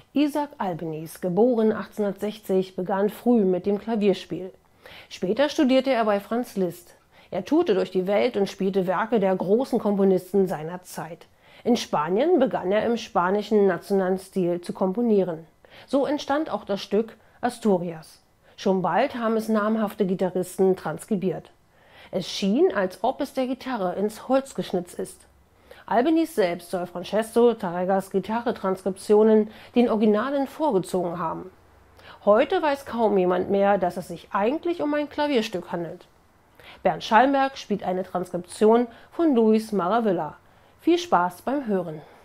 Isaac Albeniz, geboren 1860, begann früh mit dem Klavierspiel. Später studierte er bei Franz Liszt. Er tourte durch die Welt und spielte Werke der großen Komponisten seiner Zeit. In Spanien begann er im spanischen nationalen Stil zu komponieren. So entstand auch das Stück Asturias. Schon bald haben es namhafte Gitarristen transkribiert. Es schien, als ob es der Gitarre ins Holz geschnitzt ist. Albeniz selbst soll Francesco Tarregas Gitarre-Transkriptionen den Originalen vorgezogen haben. Heute weiß kaum jemand mehr, dass es sich eigentlich um ein Klavierstück handelt. Bernd Schallenberg spielt eine Transkription von Luis Maravilla. Viel Spaß beim Hören!